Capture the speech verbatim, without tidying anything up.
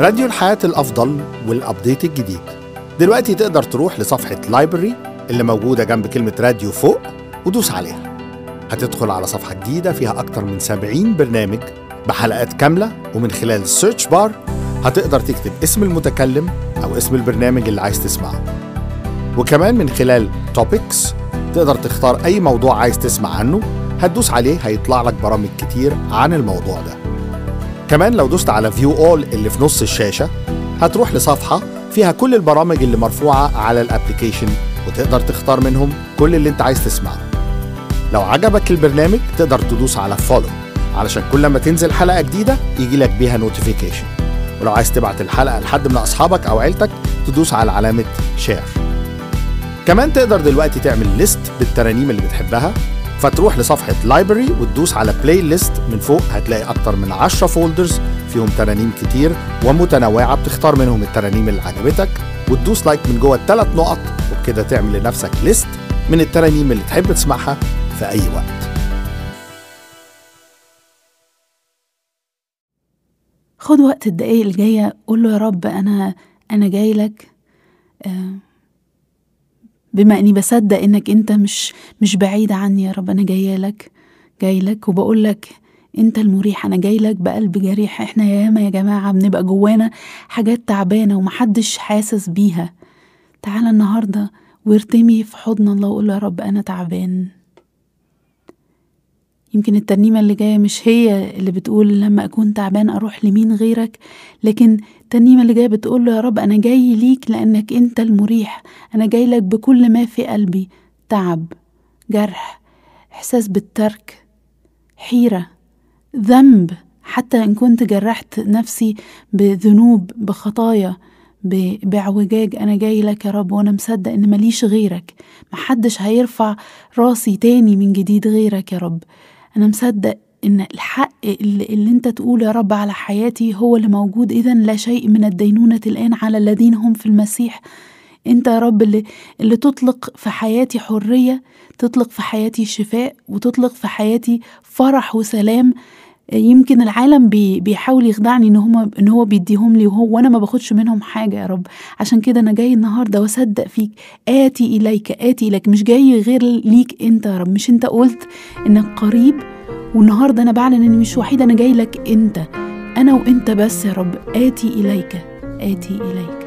راديو الحياة الأفضل والأبديت الجديد. دلوقتي تقدر تروح لصفحة لايبرري اللي موجودة جنب كلمة راديو فوق ودوس عليها. هتدخل على صفحة جديدة فيها أكتر من سبعين برنامج بحلقات كاملة، ومن خلال السيرش بار هتقدر تكتب اسم المتكلم أو اسم البرنامج اللي عايز تسمعه. وكمان من خلال توبكس تقدر تختار أي موضوع عايز تسمع عنه، هتدوس عليه هيطلع لك برامج كتير عن الموضوع ده. كمان لو دوست على فيو اول اللي في نص الشاشة هتروح لصفحة فيها كل البرامج اللي مرفوعة على الابليكيشن، وتقدر تختار منهم كل اللي انت عايز تسمعه. لو عجبك البرنامج تقدر تدوس على فولو علشان كل ما تنزل حلقة جديدة يجي لك بيها نوتيفيكيشن. ولو عايز تبعت الحلقة لحد من أصحابك أو عيلتك تدوس على علامة شير. كمان تقدر دلوقتي تعمل ليست بالترانيم اللي بتحبها، فتروح لصفحة لايبرري وتدوس على بلاي ليست. من فوق هتلاقي أكتر من عشرة فولدرز فيهم ترانيم كتير ومتنوعة، بتختار منهم الترانيم اللي عجبتك وتدوس لايك من جوه الثلاث نقط، وبكده تعمل لنفسك ليست من الترانيم اللي تحب تسمعها في أي وقت. خد وقت الدقايق الجاية، قول له يا رب أنا أنا جاي لك، آه بما أني بصدق إنك أنت مش مش بعيد عني. يا رب أنا جاي لك جاي لك وبقول لك أنت المريح. أنا جاي لك بقلب جريح. إحنا ياما يا جماعة بنبقى جوانا حاجات تعبانة ومحدش حاسس بيها. تعالى النهاردة وارتمي في حضن الله وقول له يا رب أنا تعبان. يمكن الترنيمة اللي جاية مش هي اللي بتقول لما أكون تعبان أروح لمين غيرك، لكن الترنيمة اللي جاية بتقول له يا رب أنا جاي ليك لأنك أنت المريح. أنا جاي لك بكل ما في قلبي، تعب، جرح، إحساس بالترك، حيرة، ذنب، حتى إن كنت جرحت نفسي بذنوب، بخطايا، بعوجاج. أنا جاي لك يا رب وأنا مصدق إن مليش غيرك، محدش هيرفع راسي تاني من جديد غيرك يا رب. أنا مصدق إن الحق اللي, اللي أنت تقول يا رب على حياتي هو اللي موجود. إذن لا شيء من الدينونة الآن على الذين هم في المسيح. أنت يا رب اللي, اللي تطلق في حياتي حرية، تطلق في حياتي شفاء، وتطلق في حياتي فرح وسلام. يمكن العالم بي بيحاول يخدعني إن, هم إن هو بيديهم لي وهو وأنا ما باخدش منهم حاجة يا رب. عشان كده أنا جاي النهاردة وصدق فيك. آتي إليك آتي إليك، مش جاي غير ليك أنت يا رب. مش أنت قلت إنك قريب؟ والنهاردة أنا بعلن إني مش وحيدة، أنا جاي لك أنت، أنا وأنت بس يا رب. آتي إليك آتي إليك.